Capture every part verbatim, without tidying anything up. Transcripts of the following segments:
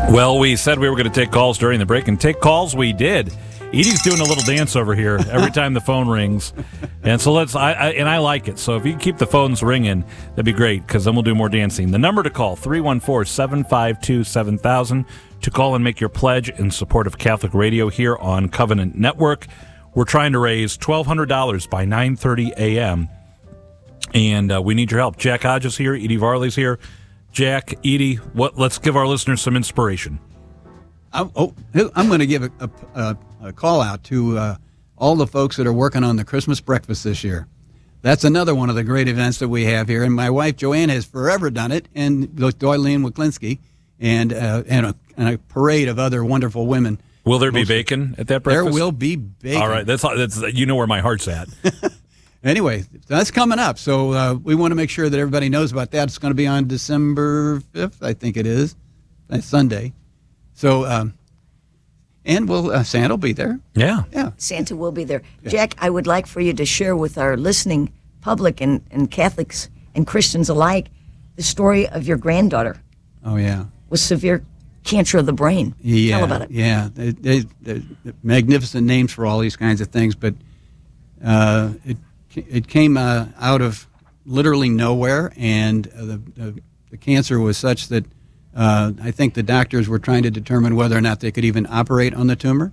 Well, we said we were going to take calls during the break, and take calls we did. Edie's doing a little dance over here every time the phone rings, and so let's. I, I and I like it. So if you keep the phones ringing, that'd be great, because then we'll do more dancing. The number to call three one four, seven five two, seven thousand to call and make your pledge in support of Catholic Radio here on Covenant Network. We're trying to raise twelve hundred dollars by nine thirty a.m. and uh, we need your help. Jack Hodges here, Edie Varley's here. Jack, Edie, what? Let's give our listeners some inspiration. I'm, oh, I'm going to give a, a, a call out to uh, all the folks that are working on the Christmas breakfast this year. That's another one of the great events that we have here. And my wife, Joanne, has forever done it, and Doylene Wiklinski, and, uh, and, a, and a parade of other wonderful women. Will there be bacon at that breakfast? There will be bacon. All right. That's, that's you know where my heart's at. Anyway, that's coming up. So uh, we want to make sure that everybody knows about that. It's going to be on December fifth, I think it is. That's Sunday. So, um, and we'll, uh, Santa will be there. Yeah. Yeah. Santa will be there. Yeah. Jack, I would like for you to share with our listening public and, and Catholics and Christians alike the story of your granddaughter Oh, yeah. with severe cancer of the brain. Yeah. Tell about it. Yeah. They, they, they're magnificent names for all these kinds of things, but uh, it it came uh, out of literally nowhere, and uh, the, the the cancer was such that uh, I think the doctors were trying to determine whether or not they could even operate on the tumor.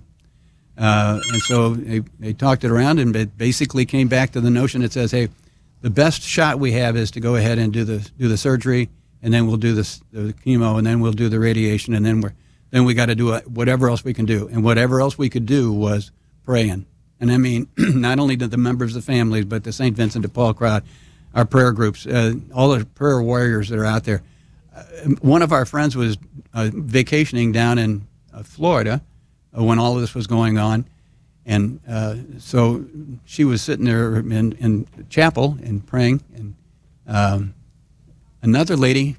Uh, and so they, they talked it around, and it basically came back to the notion that says, hey, the best shot we have is to go ahead and do the do the surgery, and then we'll do this, the chemo, and then we'll do the radiation, and then we're then we got to do whatever else we can do. And whatever else we could do was praying. And I mean, not only to the members of the families, but the Saint Vincent de Paul crowd, our prayer groups, uh, all the prayer warriors that are out there. Uh, one of our friends was uh, vacationing down in uh, Florida uh, when all of this was going on. And uh, so she was sitting there in, in the chapel and praying. And um, another lady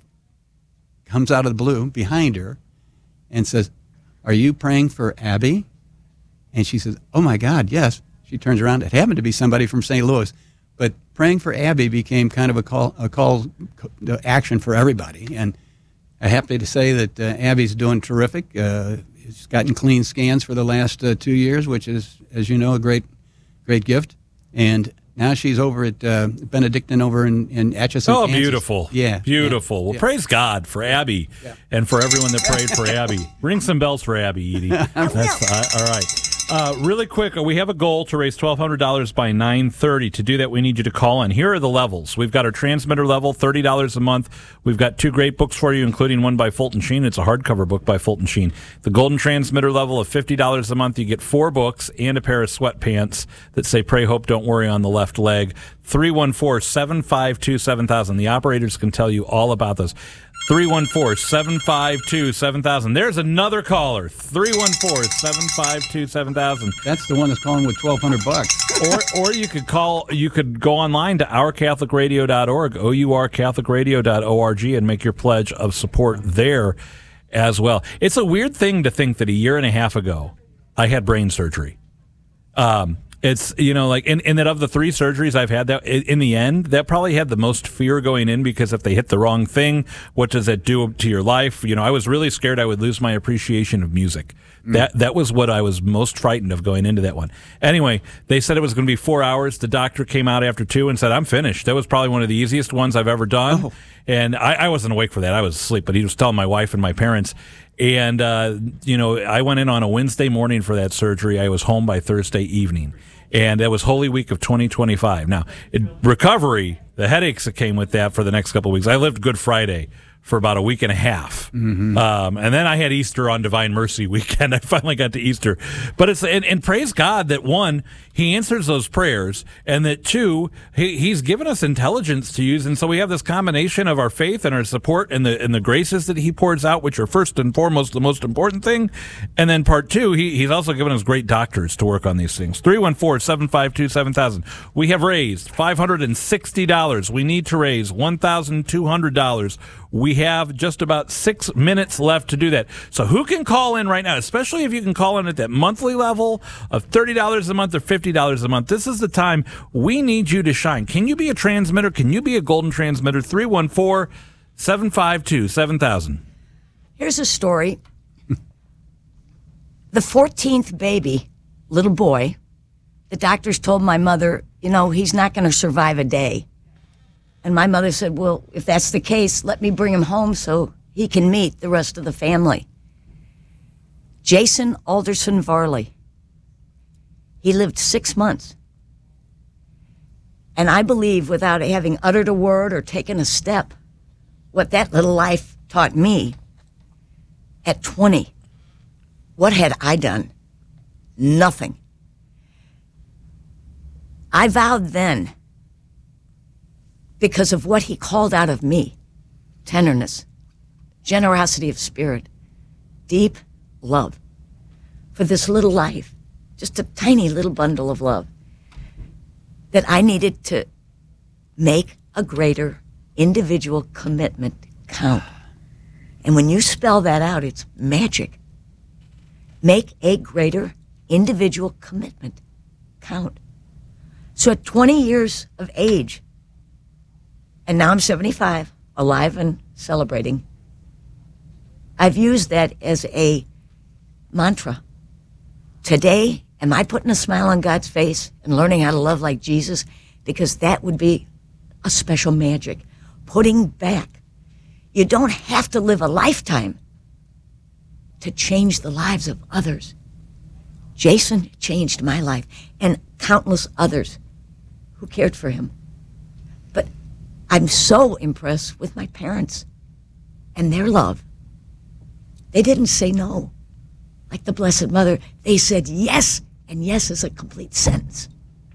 comes out of the blue behind her and says, "Are you praying for Abby?" And she says, "Oh, my God, yes." She turns around. It happened to be somebody from Saint Louis. But praying for Abby became kind of a call, a call to action for everybody. And I'm happy to say that uh, Abby's doing terrific. Uh, she's gotten clean scans for the last uh, two years, which is, as you know, a great great gift. And now she's over at uh, Benedictine over in, in Atchison, Oh, Kansas. beautiful. Yeah. Beautiful. Yeah. Well, Yeah. praise God for Abby Yeah. and for everyone that prayed for Abby. Ring some bells for Abby, Edie. That's, uh, all right. Uh, really quick, we have a goal to raise twelve hundred dollars by nine thirty. To do that, we need you to call in. Here are the levels. We've got our transmitter level, thirty dollars a month. We've got two great books for you, including one by Fulton Sheen. It's a hardcover book by Fulton Sheen. The golden transmitter level of fifty dollars a month. You get four books and a pair of sweatpants that say Pray, Hope, Don't Worry on the left leg. three one four, seven five two, seven thousand. The operators can tell you all about those. three one four, seven five two, seven thousand. There's another caller. three one four, seven five two, seven thousand. That's the one that's calling with twelve hundred bucks. Or or you could call you could go online to our catholic radio dot org, O U R catholic radio dot org, and make your pledge of support there as well. It's a weird thing to think that a year and a half ago I had brain surgery. Um It's, you know, like, and, and that of the three surgeries I've had, that in the end, that probably had the most fear going in, because if they hit the wrong thing, what does that do to your life? You know, I was really scared I would lose my appreciation of music. Mm. That that was what I was most frightened of going into that one. Anyway, they said it was going to be four hours. The doctor came out after two and said, "I'm finished." That was probably one of the easiest ones I've ever done. Oh. And I, I wasn't awake for that. I was asleep, but he was telling my wife and my parents. And, uh, you know, I went in on a Wednesday morning for that surgery. I was home by Thursday evening. And that was Holy Week of twenty twenty-five. Now, it, recovery, the headaches that came with that for the next couple of weeks. I lived Good Friday for about a week and a half. Mm-hmm. Um, and then I had Easter on Divine Mercy weekend. I finally got to Easter. But it's, and, and praise God that, one, he answers those prayers, and that, two, he, he's given us intelligence to use. And so we have this combination of our faith and our support and the and the graces that he pours out, which are first and foremost the most important thing. And then part two, he, he's also given us great doctors to work on these things. three one four, seven five two, seven thousand. We have raised five hundred sixty dollars. We need to raise one thousand two hundred dollars. We have just about six minutes left to do that. So who can call in right now, especially if you can call in at that monthly level of thirty dollars a month or fifty dollars a month? This is the time we need you to shine. Can you be a transmitter? Can you be a golden transmitter? three one four, seven five two, seven thousand. Here's a story The fourteenth baby, little boy, the doctors told my mother, you know, he's not going to survive a day. And my mother said, well, if that's the case, let me bring him home so he can meet the rest of the family. Jason Alderson Varley. He lived six months. And I believe, without having uttered a word or taken a step, what that little life taught me, at twenty, what had I done? Nothing. I vowed then, because of what he called out of me, tenderness, generosity of spirit, deep love for this little life, just a tiny little bundle of love, that I needed to make a greater individual commitment count. And when you spell that out, it's magic. Make a greater individual commitment count. So at twenty years of age, and now I'm seventy-five, alive and celebrating, I've used that as a mantra. Today, am I putting a smile on God's face and learning how to love like Jesus? Because that would be a special magic. Putting back. You don't have to live a lifetime to change the lives of others. Jason changed my life and countless others who cared for him. But I'm so impressed with my parents and their love. They didn't say no. Like the Blessed Mother, they said yes, and yes is a complete sentence.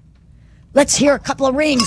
Let's hear a couple of rings.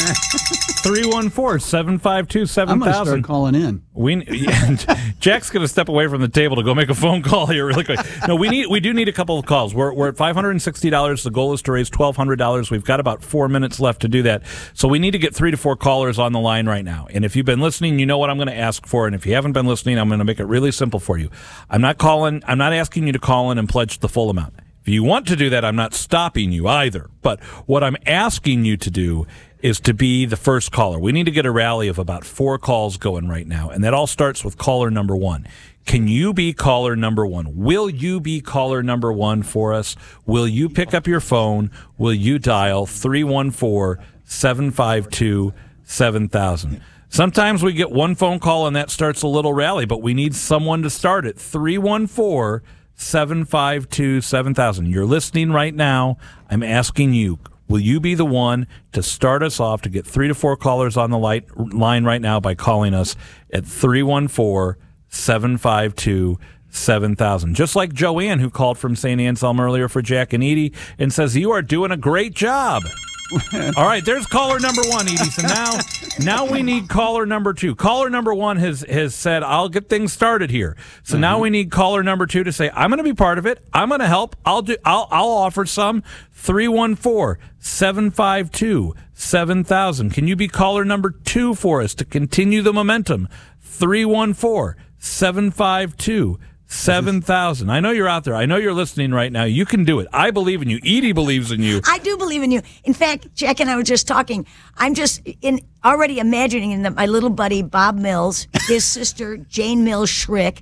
three one four, seven five two, seven I'm going to thousand. start calling in. We yeah, Jack's going to step away from the table to go make a phone call here really quick. No, we need we do need a couple of calls. We're we're at five hundred sixty dollars. The goal is to raise twelve hundred dollars. We've got about four minutes left to do that. So we need to get three to four callers on the line right now. And if you've been listening, you know what I'm going to ask for. And if you haven't been listening, I'm going to make it really simple for you. I'm not calling. I'm not asking you to call in and pledge the full amount. If you want to do that, I'm not stopping you either. But what I'm asking you to do is to be the first caller. We need to get a rally of about four calls going right now, and that all starts with caller number one. Can you be caller number one? Will you be caller number one for us? Will you pick up your phone? Will you dial three one four, seven five two, seven thousand? Sometimes we get one phone call and that starts a little rally, but we need someone to start it. three one four, seven five two, seven thousand. You're listening right now. I'm asking you, will you be the one to start us off to get three to four callers on the light, line right now by calling us at three one four, seven five two, seven thousand? Just like Joanne, who called from Saint Anselm earlier for Jack and Edie and says, you are doing a great job. All right, there's caller number one, Edie. So now, now we need caller number two. Caller number one has has said, "I'll get things started here." So mm-hmm. now we need caller number two to say, "I'm going to be part of it. I'm going to help. I'll do. I'll I'll offer some." three one four, seven five two, seven thousand. Can you be caller number two for us to continue the momentum? three one four, seven five two, seven thousand. I know you're out there. I know you're listening right now. You can do it. I believe in you. Edie believes in you. I do believe in you. In fact, Jack and I were just talking. I'm just in already imagining that my little buddy Bob Mills, his sister Jane Mills Schrick,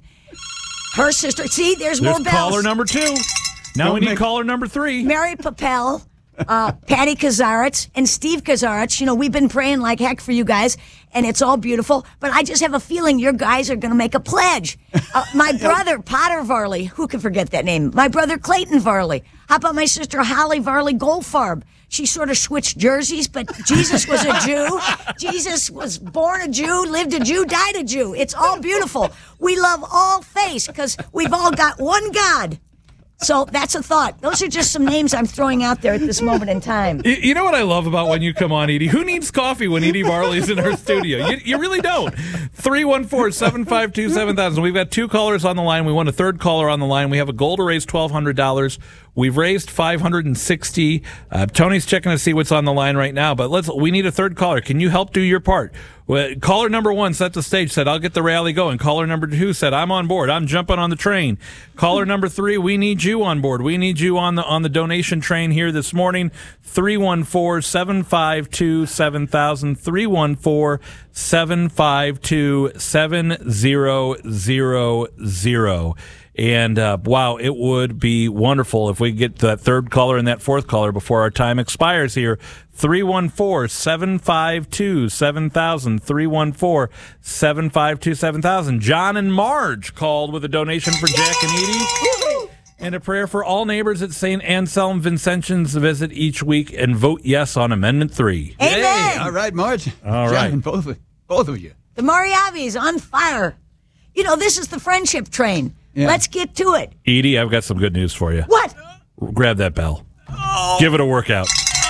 her sister. See, there's, there's more bells. Caller number two. Now Don't we need make- caller number three. Mary Papel, uh, Patty Kazaritz, and Steve Kazaritz. You know, we've been praying like heck for you guys, and it's all beautiful. But I just have a feeling your guys are going to make a pledge. Uh, my brother, Potter Varley, who can forget that name? My brother, Clayton Varley. How about my sister, Holly Varley Goldfarb? She sort of switched jerseys, but Jesus was a Jew. Jesus was born a Jew, lived a Jew, died a Jew. It's all beautiful. We love all faiths because we've all got one God. So that's a thought. Those are just some names I'm throwing out there at this moment in time. You, you know what I love about when you come on, Edie? Who needs coffee when Edie Varley's in our studio? You, you really don't. three one four, seven five two, seven thousand. We've got two callers on the line. We want a third caller on the line. We have a goal to raise twelve hundred dollars. We've raised five hundred sixty dollars. Uh, Tony's checking to see what's on the line right now, but let's. We need a third caller. Can you help do your part? Well, caller number one set the stage, said, I'll get the rally going. Caller number two said, I'm on board. I'm jumping on the train. Caller number three, we need you on board. We need you on the on the donation train here this morning. three one four, seven five two, seven thousand. three one four, seven five two, seven zero zero zero. And, uh, wow, it would be wonderful if we get that third caller and that fourth caller before our time expires here. three one four, seven five two, seven thousand, three one four, seven five two, seven thousand. John and Marge called with a donation for Jack and Edie. And a prayer for all neighbors at Saint Anselm Vincentians visit each week and vote yes on Amendment three. Amen. Hey, all right, Marge. All right. John, both, of- both of you. The Mariavi's on fire. You know, this is the friendship train. Yeah. Let's get to it. Edie, I've got some good news for you. What? Grab that bell. Give it a workout.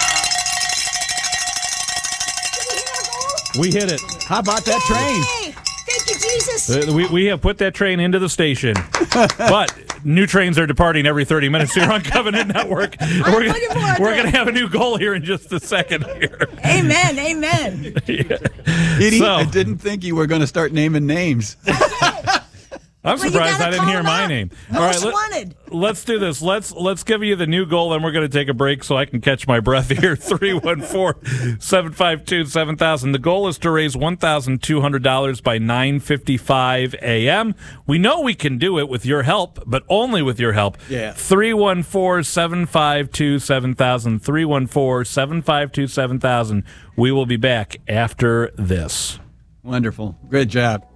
We hit it. How about that train? Hey, thank you, Jesus. Uh, we, we have put that train into the station. But new trains are departing every thirty minutes here on Covenant Network. We're looking forward to we're it. going to have a new goal here in just a second here. Amen, amen. Edie, So- I didn't think you were going to start naming names. I'm Well, you surprised gotta I didn't call hear them my out. name. Most let- wanted. let's do this. Let's let's give you the new goal, and we're going to take a break so I can catch my breath here. three one four, seven five two, seven thousand. The goal is to raise one thousand two hundred dollars by nine fifty-five a.m. We know we can do it with your help, but only with your help. Yeah. three one four, seven five two, seven thousand. three one four, seven five two, seven thousand. We will be back after this. Wonderful. Great job.